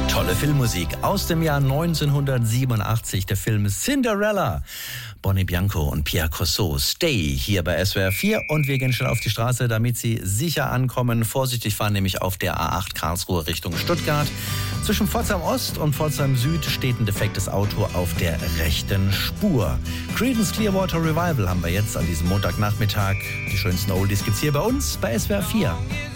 Tolle Filmmusik aus dem Jahr 1987, der Film Cinderella. Bonnie Bianco und Pierre Corso, Stay, hier bei SWR 4. Und wir gehen schnell auf die Straße, damit Sie sicher ankommen. Vorsichtig fahren, nämlich auf der A8 Karlsruhe Richtung Stuttgart. Zwischen Pforzheim Ost und Pforzheim Süd steht ein defektes Auto auf der rechten Spur. Creedence Clearwater Revival haben wir jetzt an diesem Montagnachmittag. Die schönsten Oldies gibt's hier bei uns bei SWR 4.